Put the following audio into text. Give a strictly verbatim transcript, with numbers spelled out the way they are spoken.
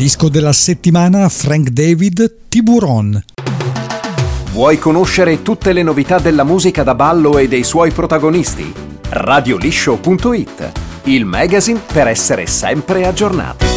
Disco della settimana Frank David, Tiburon. Vuoi conoscere tutte le novità della musica da ballo e dei suoi protagonisti? radio liscio punto it, il magazine per essere sempre aggiornati.